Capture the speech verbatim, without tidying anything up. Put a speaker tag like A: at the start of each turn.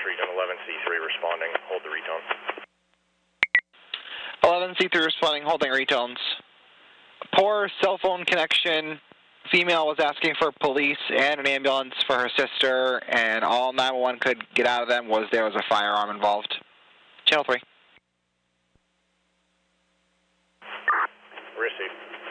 A: Street and eleven C three responding. Hold the retone.
B: eleven C three responding, holding retones. Poor cell phone connection. Female was asking for police and an ambulance for her sister, and all nine one one could get out of them was there was a firearm involved. Channel three.